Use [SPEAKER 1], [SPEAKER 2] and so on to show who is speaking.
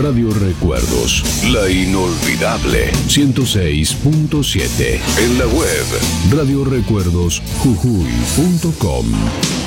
[SPEAKER 1] Radio Recuerdos, la inolvidable 106.7. En la web radiorecuerdosjujuy.com.